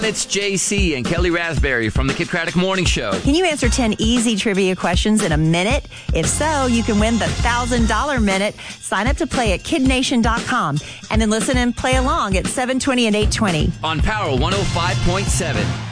It's JC and Kelly Raspberry from the Kid Craddock Morning Show. Can you answer 10 easy trivia questions in a minute? If so, you can win the $1,000 minute. Sign up to play at kidnation.com and then listen and play along at 7:20 and 8:20. On Power 105.7.